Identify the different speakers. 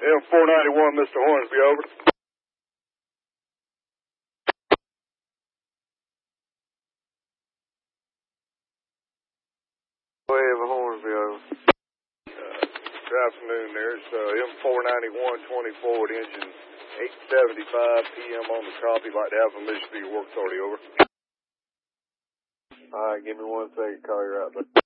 Speaker 1: M491, Mr. Hornsby, over.
Speaker 2: Wave Hornsby, over.
Speaker 1: Good afternoon there. It's M491 24 with engine 875 PM on the copy. Like to have permission for your work authority, over.
Speaker 2: Alright, give me 1 second, call you right back.